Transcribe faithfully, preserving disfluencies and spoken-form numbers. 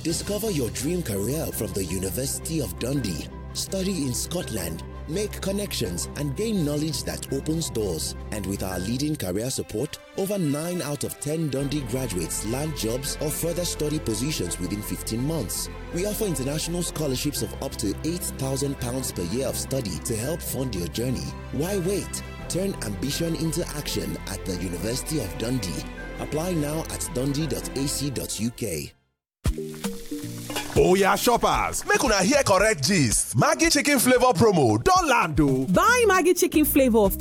Discover your dream career from the University of Dundee. Study in Scotland, make connections, and gain knowledge that opens doors. And with our leading career support, over nine out of ten Dundee graduates land jobs or further study positions within fifteen months. We offer international scholarships of up to eight thousand pounds per year of study to help fund your journey. Why wait? Turn ambition into action at the University of Dundee. Apply now at dundee dot a c dot u k. Oya shoppers, make una hear correct gist. Maggi chicken flavor promo don land o. Buy Maggi chicken flavor